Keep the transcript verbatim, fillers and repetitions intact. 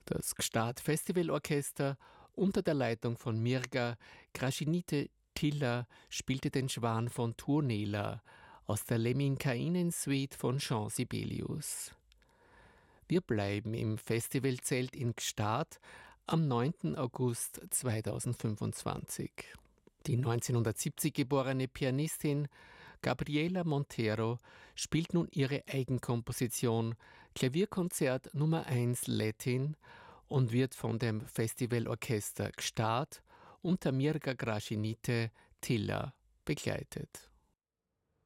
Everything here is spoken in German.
Das Gstaad Festivalorchester unter der Leitung von Mirga Krasniqi-Tiller spielte den Schwan von Tuonela aus der Lemminkäinen-Suite von Jean Sibelius. Wir bleiben im Festivalzelt in Gstaad am neunten August zweitausendfünfundzwanzig. Die neunzehnhundertsiebzig geborene Pianistin Gabriela Montero spielt nun ihre Eigenkomposition Klavierkonzert Nummer eins Latin und wird von dem Festivalorchester Gstaad unter Mirga Krasniqi-Tiller begleitet.